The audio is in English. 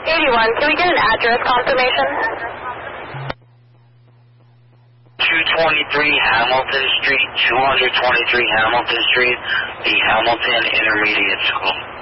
81, can we get an address confirmation? 223 Hamilton Street, 223 Hamilton Street, the Hamilton Intermediate School.